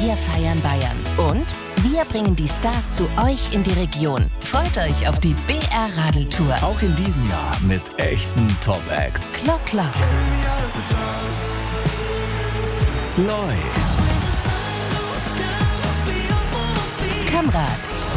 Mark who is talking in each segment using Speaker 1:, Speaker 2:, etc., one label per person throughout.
Speaker 1: Wir feiern Bayern. Und wir bringen die Stars zu euch in die Region. Freut euch auf die BR-Radeltour.
Speaker 2: Auch in diesem Jahr mit echten Top-Acts.
Speaker 1: Klock, Klock.
Speaker 2: Neu.
Speaker 1: Kamrat.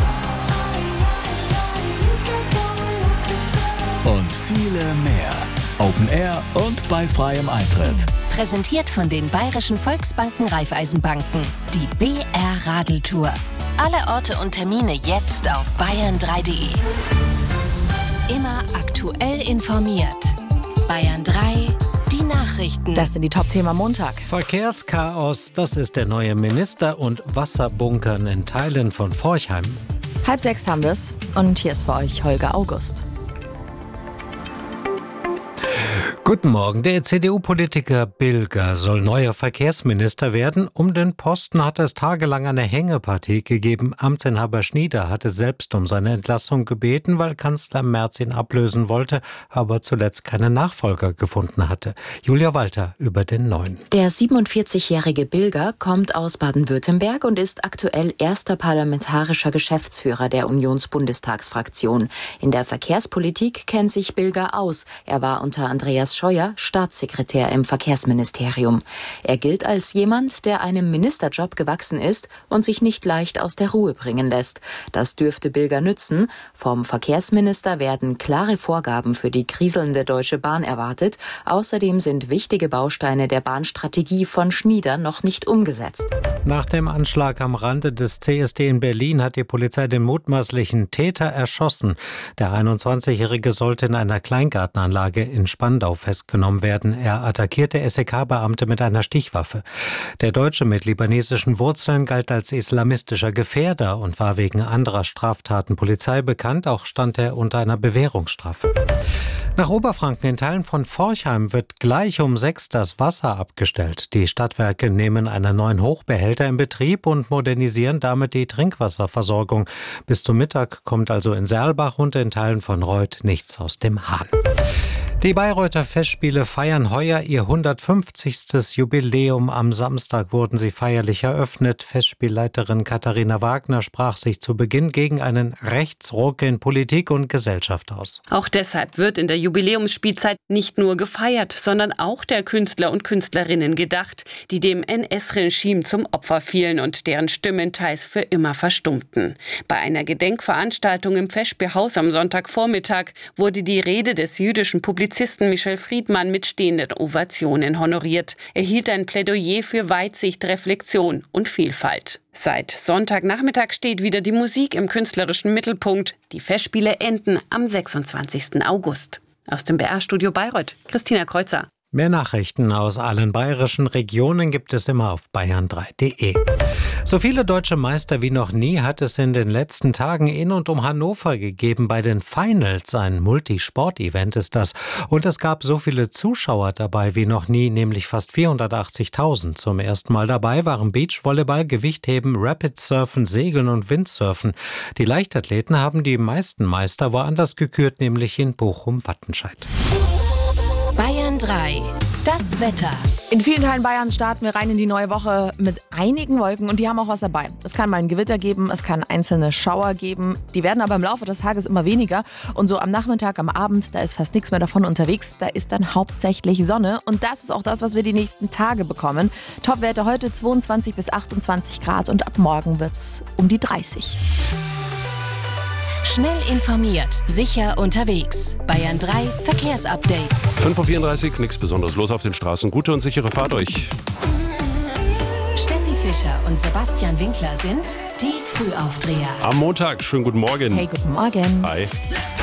Speaker 2: Und viele mehr. Open Air und bei freiem Eintritt.
Speaker 1: Präsentiert von den Bayerischen Volksbanken Raiffeisenbanken. Die BR-Radeltour. Alle Orte und Termine jetzt auf bayern3.de. Immer aktuell informiert. Bayern 3, die Nachrichten.
Speaker 3: Das sind die Top-Themen am Montag.
Speaker 4: Verkehrschaos, das ist der neue Minister, und Wasserbunkern in Teilen von Forchheim.
Speaker 3: 5:30 haben wir es und hier ist für euch Holger August.
Speaker 4: Guten Morgen. Der CDU-Politiker Bilger soll neuer Verkehrsminister werden. Um den Posten hat es tagelang eine Hängepartie gegeben. Amtsinhaber Schnieder hatte selbst um seine Entlassung gebeten, weil Kanzler Merz ihn ablösen wollte, aber zuletzt keinen Nachfolger gefunden hatte. Julia Walter über den neuen.
Speaker 5: Der 47-jährige Bilger kommt aus Baden-Württemberg und ist aktuell erster parlamentarischer Geschäftsführer der Unionsbundestagsfraktion. In der Verkehrspolitik kennt sich Bilger aus. Er war unter Andreas Scheuer Staatssekretär im Verkehrsministerium. Er gilt als jemand, der einem Ministerjob gewachsen ist und sich nicht leicht aus der Ruhe bringen lässt. Das dürfte Bilger nützen. Vom Verkehrsminister werden klare Vorgaben für die kriselnde Deutsche Bahn erwartet. Außerdem sind wichtige Bausteine der Bahnstrategie von Schnieder noch nicht umgesetzt.
Speaker 4: Nach dem Anschlag am Rande des CSD in Berlin hat die Polizei den mutmaßlichen Täter erschossen. Der 21-Jährige sollte in einer Kleingartenanlage in Spandau festgenommen werden. Er attackierte SEK-Beamte mit einer Stichwaffe. Der Deutsche mit libanesischen Wurzeln galt als islamistischer Gefährder und war wegen anderer Straftaten Polizei bekannt. Auch stand er unter einer Bewährungsstrafe. Nach Oberfranken in Teilen von Forchheim wird gleich um 6 das Wasser abgestellt. Die Stadtwerke nehmen einen neuen Hochbehälter in Betrieb und modernisieren damit die Trinkwasserversorgung. Bis zum Mittag kommt also in Serlbach und in Teilen von Reuth nichts aus dem Hahn. Die Bayreuther Festspiele feiern heuer ihr 150. Jubiläum. Am Samstag wurden sie feierlich eröffnet. Festspielleiterin Katharina Wagner sprach sich zu Beginn gegen einen Rechtsruck in Politik und Gesellschaft aus.
Speaker 6: Auch deshalb wird in der Jubiläumsspielzeit nicht nur gefeiert, sondern auch der Künstler und Künstlerinnen gedacht, die dem NS-Regime zum Opfer fielen und deren Stimmen teils für immer verstummten. Bei einer Gedenkveranstaltung im Festspielhaus am Sonntagvormittag wurde die Rede des jüdischen Publizisten Michel Friedmann mit stehenden Ovationen honoriert. Er hielt ein Plädoyer für Weitsicht, Reflexion und Vielfalt. Seit Sonntagnachmittag steht wieder die Musik im künstlerischen Mittelpunkt. Die Festspiele enden am 26. August. Aus dem BR-Studio Bayreuth, Christina Kreuzer.
Speaker 4: Mehr Nachrichten aus allen bayerischen Regionen gibt es immer auf bayern3.de. So viele deutsche Meister wie noch nie hat es in den letzten Tagen in und um Hannover gegeben. Bei den Finals, ein Multisport-Event ist das. Und es gab so viele Zuschauer dabei wie noch nie, nämlich fast 480.000. Zum ersten Mal dabei waren Beachvolleyball, Gewichtheben, Rapidsurfen, Segeln und Windsurfen. Die Leichtathleten haben die meisten Meister woanders gekürt, nämlich in Bochum-Wattenscheid.
Speaker 1: Bayern 3, das Wetter.
Speaker 3: In vielen Teilen Bayerns starten wir rein in die neue Woche mit einigen Wolken und die haben auch was dabei. Es kann mal ein Gewitter geben, es kann einzelne Schauer geben. Die werden aber im Laufe des Tages immer weniger. Und so am Nachmittag, am Abend, da ist fast nichts mehr davon unterwegs. Da ist dann hauptsächlich Sonne. Und das ist auch das, was wir die nächsten Tage bekommen. Topwerte heute 22 bis 28 Grad und ab morgen wird's um die 30.
Speaker 1: Schnell informiert, sicher unterwegs. Bayern 3 Verkehrsupdate.
Speaker 7: 5:34 Uhr, nichts Besonderes los auf den Straßen. Gute und sichere Fahrt euch.
Speaker 1: Steffi Fischer und Sebastian Winkler sind die Frühaufdreher.
Speaker 7: Am Montag, schönen guten Morgen.
Speaker 3: Hey, guten Morgen.
Speaker 7: Hi.